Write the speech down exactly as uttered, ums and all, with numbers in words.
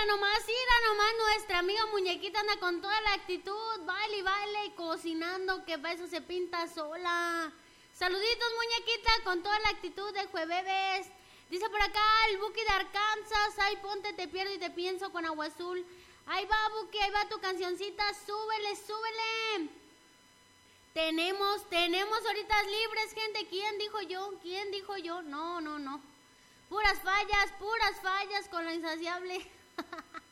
Mira nomás, mira nomás, nuestra amiga muñequita anda con toda la actitud, baile y baile y cocinando, que para eso se pinta sola. Saluditos, muñequita, con toda la actitud de jueves. Dice por acá el Buki de Arkansas, ay, ponte, te pierdo y te pienso con Agua Azul. Ahí va, Buki, ahí va tu cancioncita, súbele, súbele. Tenemos, tenemos horitas libres, gente. ¿Quién dijo yo? ¿Quién dijo yo? No, no, no. Puras fallas, puras fallas con la insaciable.